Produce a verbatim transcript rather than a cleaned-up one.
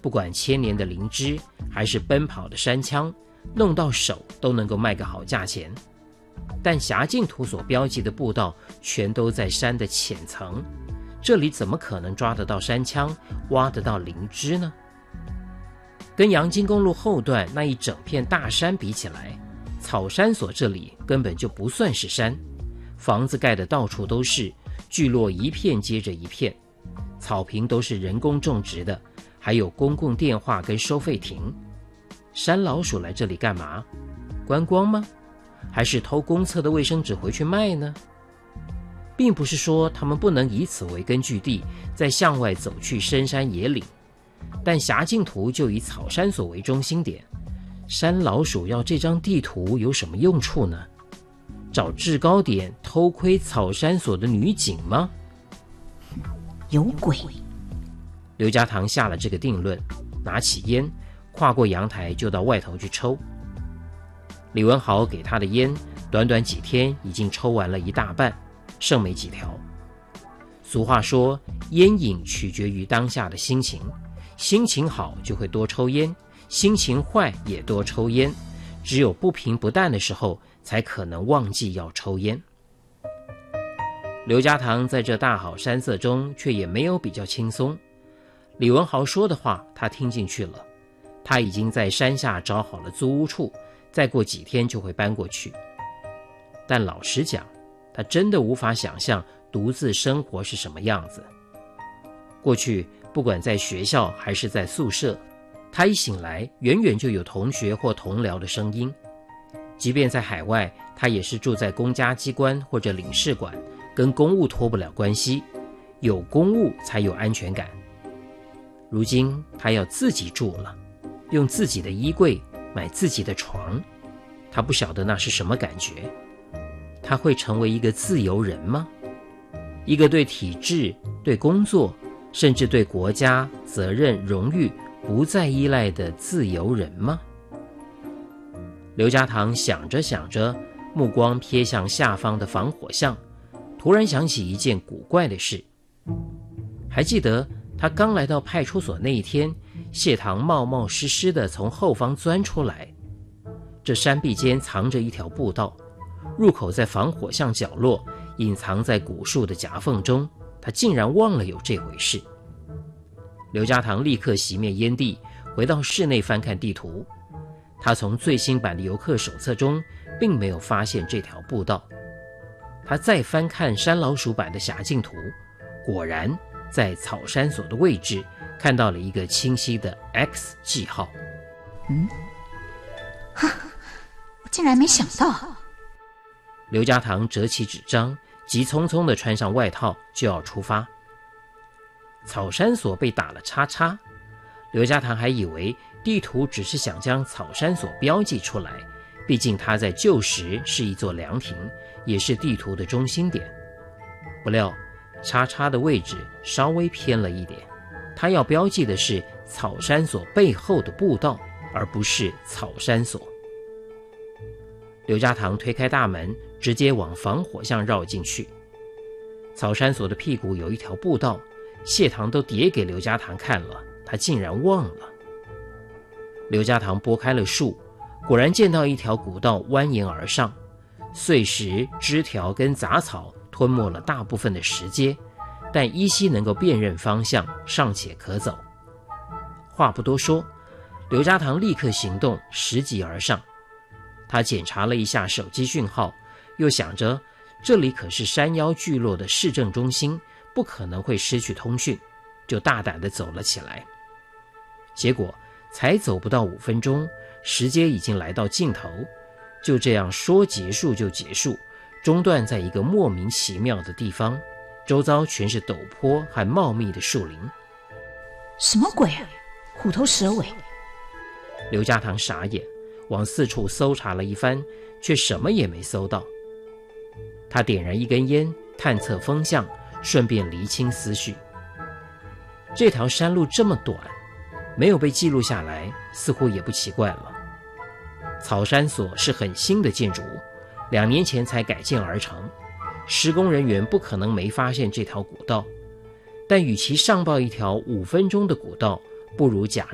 不管千年的灵芝还是奔跑的山羌，弄到手都能够卖个好价钱。但辖境图所标记的步道全都在山的浅层，这里怎么可能抓得到山羌，挖得到灵芝呢？跟阳金公路后段那一整片大山比起来，草山所这里根本就不算是山，房子盖的到处都是，聚落一片接着一片，草坪都是人工种植的，还有公共电话跟收费亭。山老鼠来这里干嘛？观光吗？还是偷公厕的卫生纸回去卖呢？并不是说他们不能以此为根据地，在向外走去深山野岭，但辖境图就以草山所为中心点。山老鼠要这张地图有什么用处呢？找制高点偷窥草山所的女警吗？ 有鬼！ 刘家堂下了这个定论，拿起烟，跨过阳台就到外头去抽。李文豪给他的烟，短短几天已经抽完了一大半，剩没几条。俗话说，烟瘾取决于当下的心情，心情好就会多抽烟，心情坏也多抽烟，只有不平不淡的时候，才可能忘记要抽烟。刘家堂在这大好山色中，却也没有比较轻松。李文豪说的话，他听进去了。他已经在山下找好了租屋处，再过几天就会搬过去。但老实讲，他真的无法想象独自生活是什么样子。过去，不管在学校还是在宿舍，他一醒来，远远就有同学或同僚的声音。即便在海外，他也是住在公家机关或者领事馆，跟公务脱不了关系，有公务才有安全感。如今他要自己住了，用自己的衣柜买自己的床，他不晓得那是什么感觉。他会成为一个自由人吗？一个对体制、对工作，甚至对国家、责任、荣誉不再依赖的自由人吗？刘家堂想着想着，目光瞥向下方的防火巷，突然想起一件古怪的事。还记得他刚来到派出所那一天，谢堂冒冒失失地从后方钻出来。这山壁间藏着一条步道，入口在防火巷角落，隐藏在古树的夹缝中，他竟然忘了有这回事。刘家堂立刻熄灭烟蒂，回到室内翻看地图。他从最新版的游客手册中并没有发现这条步道。他再翻看山老鼠版的辖境图，果然在草山所的位置看到了一个清晰的 X 记号。 嗯，哈，我竟然没想到。 刘家堂折起纸张，急匆匆地穿上外套就要出发。草山所被打了叉叉，刘家堂还以为地图只是想将草山所标记出来，毕竟它在旧时是一座凉亭，也是地图的中心点。不料叉叉的位置稍微偏了一点，他要标记的是草山所背后的步道，而不是草山所。刘家堂推开大门，直接往防火巷绕进去。草山所的屁股有一条步道，谢堂都叠给刘家堂看了，他竟然忘了。刘家堂拨开了树，果然见到一条古道蜿蜒而上，碎石、枝条跟杂草吞没了大部分的石阶，但依稀能够辨认方向，尚且可走。话不多说，刘家堂立刻行动，拾级而上。他检查了一下手机讯号，又想着这里可是山腰聚落的市政中心，不可能会失去通讯，就大胆地走了起来。结果才走不到五分钟，石阶已经来到尽头，就这样说结束就结束，中断在一个莫名其妙的地方，周遭全是陡坡和茂密的树林。 什么鬼啊，虎头蛇尾！ 刘家堂傻眼，往四处搜查了一番，却什么也没搜到。他点燃一根烟，探测风向，顺便厘清思绪。这条山路这么短，没有被记录下来，似乎也不奇怪了。草山所是很新的建筑物，两年前才改建而成，施工人员不可能没发现这条古道。但与其上报一条五分钟的古道，不如假